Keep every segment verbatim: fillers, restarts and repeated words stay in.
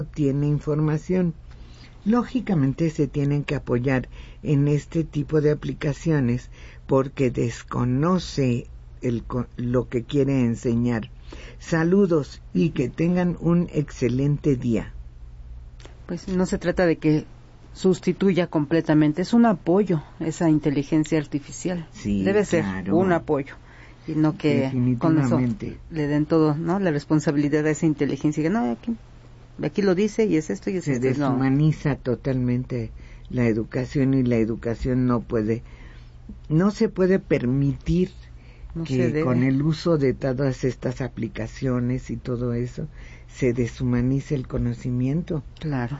tiene información. Lógicamente se tienen que apoyar en este tipo de aplicaciones porque desconoce el, lo que quiere enseñar. Saludos y que tengan un excelente día. Pues no se trata de que sustituya completamente, es un apoyo esa inteligencia artificial. Sí, debe ser claro. Un apoyo y no que con eso le den todo, ¿no? La responsabilidad a esa inteligencia. No, aquí, aquí lo dice y es esto y es se esto. Se deshumaniza no. totalmente la educación y la educación no puede, no se puede permitir no que con el uso de todas estas aplicaciones y todo eso se deshumanice el conocimiento. Claro.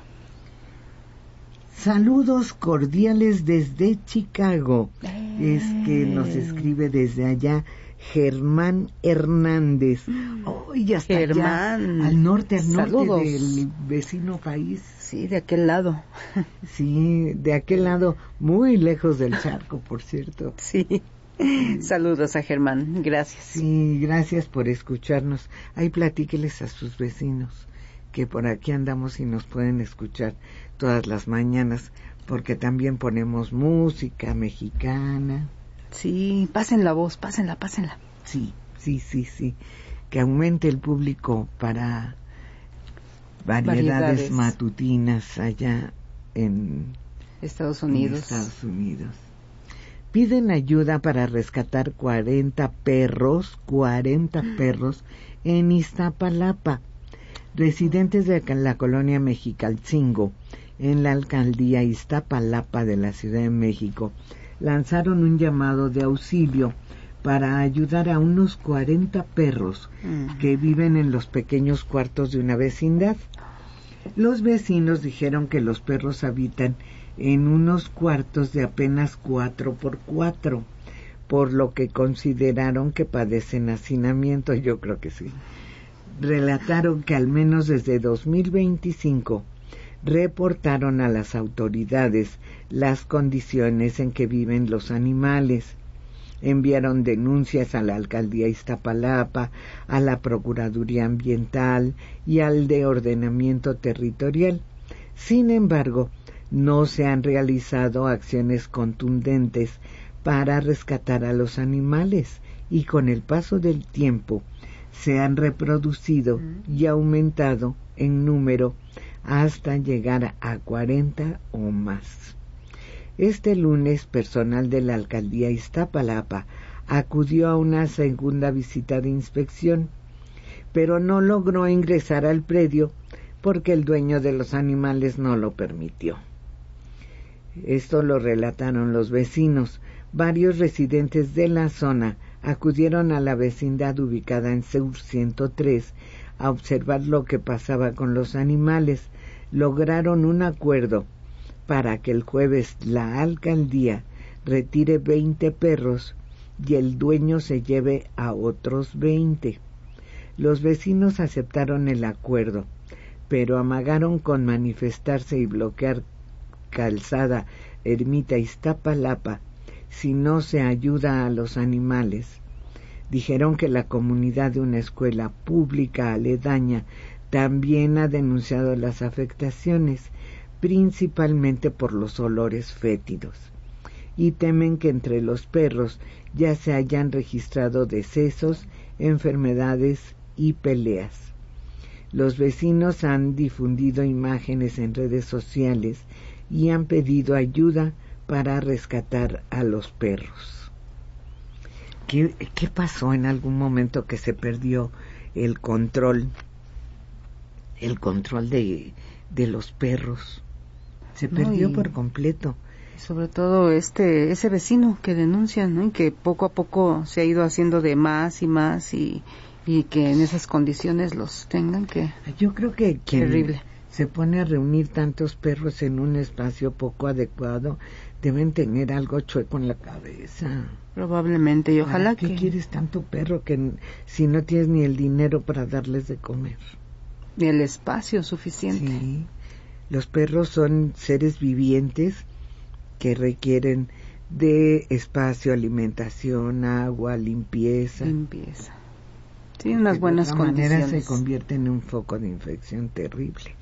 Saludos cordiales desde Chicago. Eh. Es que nos escribe desde allá Germán Hernández. Oh, y hasta Germán, allá, al norte, al norte saludos. Del vecino país. Sí, de aquel lado. Sí, de aquel lado, muy lejos del charco, por cierto. Sí. Sí. Saludos a Germán, gracias. Sí, gracias por escucharnos. Ahí platíqueles a sus vecinos que por aquí andamos y nos pueden escuchar todas las mañanas, porque también ponemos música mexicana. Sí, pasen la voz, pásenla, pásenla. Sí, sí, sí, sí. Que aumente el público para variedades, variedades. matutinas allá en Estados Unidos. En Estados Unidos. Piden ayuda para rescatar cuarenta perros, cuarenta perros en Iztapalapa. Residentes de la colonia Mexicalcingo, en la alcaldía Iztapalapa de la Ciudad de México, lanzaron un llamado de auxilio para ayudar a unos cuarenta perros uh-huh. que viven en los pequeños cuartos de una vecindad. Los vecinos dijeron que los perros habitan en unos cuartos de apenas cuatro por cuatro, por lo que consideraron que padecen hacinamiento. Yo creo que sí. Relataron que al menos desde dos mil veinticinco reportaron a las autoridades las condiciones en que viven los animales. Enviaron denuncias a la alcaldía Iztapalapa, a la Procuraduría Ambiental y al de Ordenamiento Territorial. Sin embargo, no se han realizado acciones contundentes para rescatar a los animales y con el paso del tiempo se han reproducido y aumentado en número hasta llegar a cuarenta o más. Este lunes, personal de la alcaldía Iztapalapa acudió a una segunda visita de inspección, pero no logró ingresar al predio porque el dueño de los animales no lo permitió. Esto lo relataron los vecinos. Varios residentes de la zona acudieron a la vecindad ubicada en Sur ciento tres a observar lo que pasaba con los animales. Lograron un acuerdo para que el jueves la alcaldía retire veinte perros y el dueño se lleve a otros veinte. Los vecinos aceptaron el acuerdo, pero amagaron con manifestarse y bloquear calzada Ermita Iztapalapa si no se ayuda a los animales. Dijeron que la comunidad de una escuela pública aledaña también ha denunciado las afectaciones, principalmente por los olores fétidos, y temen que entre los perros ya se hayan registrado decesos, enfermedades y peleas. Los vecinos han difundido imágenes en redes sociales y han pedido ayuda para rescatar a los perros. ¿Qué, qué pasó en algún momento que se perdió el control, el control de, de los perros? Se perdió no, y, por completo. Sobre todo este ese vecino que denuncian, ¿no? Y que poco a poco se ha ido haciendo de más y más y, y que en esas condiciones los tengan que... Yo creo que... que terrible. Se pone a reunir tantos perros en un espacio poco adecuado, deben tener algo chueco en la cabeza. Probablemente, y ojalá que... ¿Qué quieres tanto perro que si no tienes ni el dinero para darles de comer? Ni el espacio suficiente. Sí, los perros son seres vivientes que requieren de espacio, alimentación, agua, limpieza. Limpieza. Sí, unas buenas condiciones. De otra manera se convierte en un foco de infección terrible.